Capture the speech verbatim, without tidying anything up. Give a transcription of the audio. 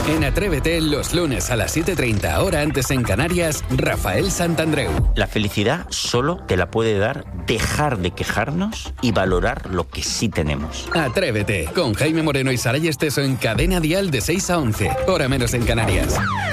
En Atrévete, los lunes a las siete y treinta, hora antes en Canarias, Rafael Santandreu. La felicidad solo te la puede dar dejar de quejarnos y valorar lo que sí tenemos. Atrévete, con Jaime Moreno y Saray Esteso en Cadena Dial de seis a once, hora menos en Canarias.